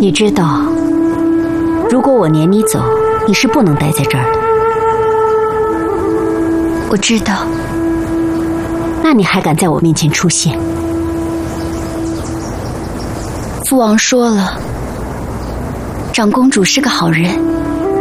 你知道，如果我撵你走，你是不能待在这儿的。 我知道。 那你还敢在我面前出现？ 父王说了，长公主是个好人。